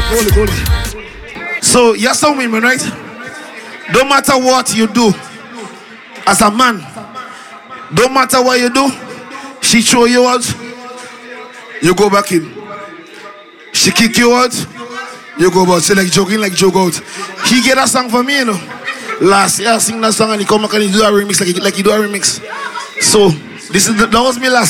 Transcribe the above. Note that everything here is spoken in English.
So you're some women, right? Don't matter what you do as a man, don't matter what you do, she throw you out, you go back in. She kick you out, you go back. Say like joke out. He get a song for me, you know. Last year I sing that song and he come back and he do a remix like he do a remix. So that was me last